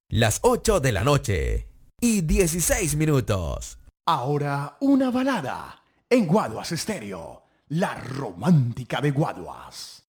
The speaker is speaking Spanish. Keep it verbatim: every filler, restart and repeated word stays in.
Las ocho de la noche y dieciséis minutos. Ahora una balada en Guaduas Estéreo, la romántica de Guaduas.